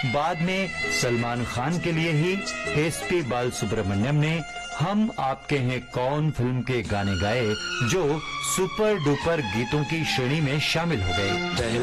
बाद में सलमान खान के लिए ही एसपी बालसुब्रमण्यम ने हम आपके हैं कौन फिल्म के गाने गाए, जो सुपर डुपर गीतों की श्रेणी में शामिल हो गए।